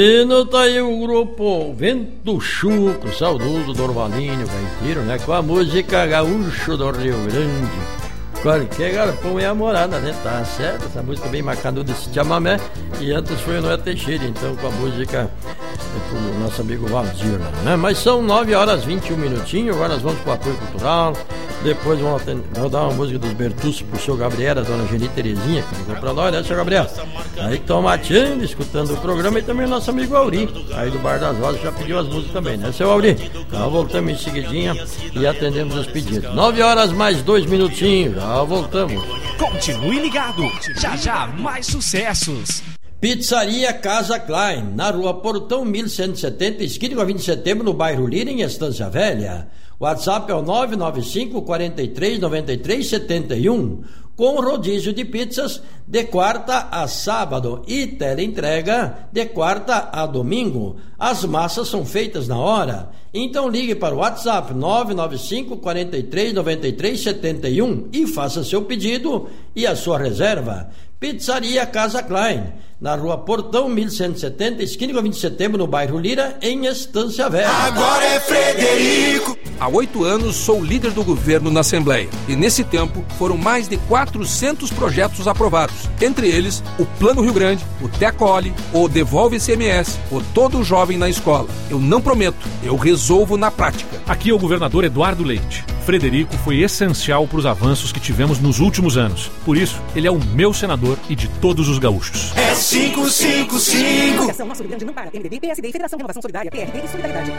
E não tá aí o grupo Vento Chucro, saudoso Dorvalino, gaiteiro, né? Com a música Gaúcho do Rio Grande. Qualquer galpão é a morada, né? Tá certo, essa música bem marcada desse chamamé. E antes foi o Noé Teixeira, então, com a música do nosso amigo Valdir, né? Mas são 9h21 minutinhos, agora nós vamos pro apoio cultural. Depois vamos dar uma música dos Bertucci pro seu Gabriel, a dona Geni Terezinha, que ligou pra nós, né, seu Gabriel? Aí que estão mateando, escutando o programa, e também o nosso amigo Auri, aí do Bar das Rosas, já pediu as músicas também, né, seu Auri? Então voltamos em seguidinha e atendemos os pedidos. 9h mais 2 minutinhos, já voltamos. Continue ligado, já mais sucessos. Pizzaria Casa Klein, na rua Portão 1170, esquina com a 20 de setembro, no bairro Lira, em Estância Velha. O WhatsApp é o 995 43 93 71, com rodízio de pizzas de quarta a sábado e teleentrega de quarta a domingo. As massas são feitas na hora. Então ligue para o WhatsApp 995 43 93 71 e faça seu pedido e a sua reserva. Pizzaria Casa Klein, na rua Portão 1170, esquina com 20 de setembro, no bairro Lira, em Estância Velha. Agora é Frederico! Há 8 anos sou líder do governo na Assembleia e nesse tempo foram mais de 400 projetos aprovados. Entre eles, o Plano Rio Grande, o Tecole, o Devolve ICMS, o Todo Jovem na Escola. Eu não prometo, eu resolvo na prática. Aqui é o governador Eduardo Leite. Frederico foi essencial para os avanços que tivemos nos últimos anos. Por isso, ele é o meu senador e de todos os gaúchos. É 555. Associação Nosso Rio Grande não para. MDB, PSD e Federação de Renovação Solidária, PRB e Solidariedade.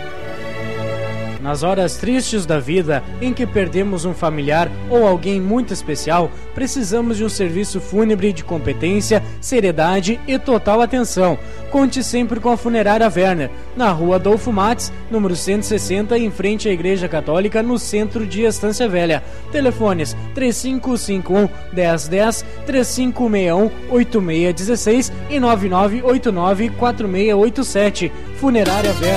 Nas horas tristes da vida, em que perdemos um familiar ou alguém muito especial, precisamos de um serviço fúnebre de competência, seriedade e total atenção. Conte sempre com a Funerária Werner, na rua Adolfo Mates, número 160, em frente à Igreja Católica, no centro de Estância Velha. Telefones 3551-1010, 3561-8616 e 9989-4687. Funerária Werner.